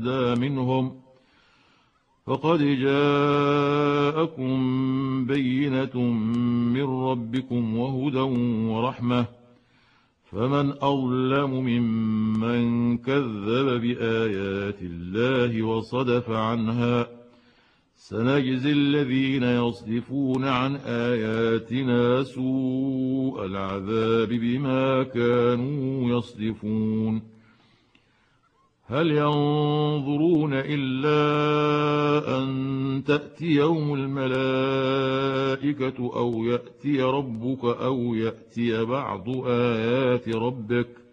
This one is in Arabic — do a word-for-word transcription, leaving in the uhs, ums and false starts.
منهم فقد جاءكم بينة من ربكم وهدى ورحمة فمن أظلم ممن كذب بآيات الله وصدف عنها سنجزي الذين يصدفون عن آياتنا سوء العذاب بما كانوا يصدفون هل ينظرون إلا أن تأتيهم الملائكة أو يأتي ربك أو يأتي بعض آيات ربك